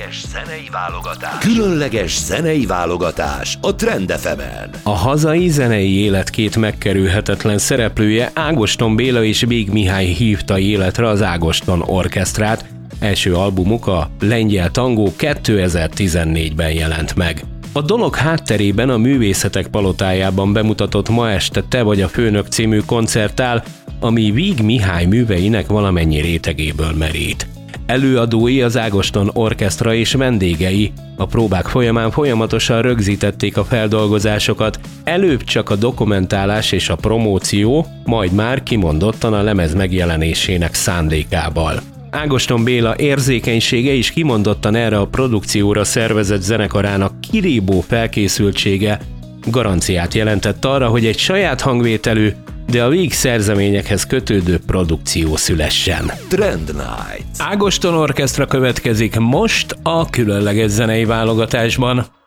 Különleges zenei válogatás a Trend FM-en. A hazai zenei élet két megkerülhetetlen szereplője, Ágoston Béla és Vég Mihály hívta életre az Ágoston Orchestrát. Első albumuk, a Lengyel Tangó 2014-ben jelent meg. A dolog hátterében a Művészetek Palotájában bemutatott Ma este te vagy a főnök című koncert áll, ami Vég Mihály műveinek valamennyi rétegéből merít. Előadói az Ágoston Orchestra és vendégei. A próbák folyamán folyamatosan rögzítették a feldolgozásokat, előbb csak a dokumentálás és a promóció, majd már kimondottan a lemez megjelenésének szándékával. Ágoston Béla érzékenysége is kimondottan erre a produkcióra szervezett zenekarának kirívó felkészültsége garanciát jelentett arra, hogy egy saját hangvételű, de a Vég szerzeményekhez kötődő produkció szülessen. Trend Night. Ágoston Orchestra következik most a különleges zenei válogatásban.